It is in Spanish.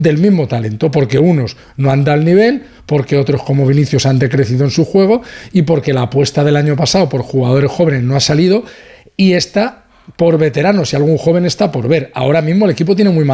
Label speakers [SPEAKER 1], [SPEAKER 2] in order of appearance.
[SPEAKER 1] del mismo talento, porque unos no han dado el nivel, porque otros como Vinicius han decrecido en su juego y porque la apuesta del año pasado por jugadores jóvenes no ha salido y está por veteranos y algún joven está por ver. Ahora mismo el equipo tiene muy mal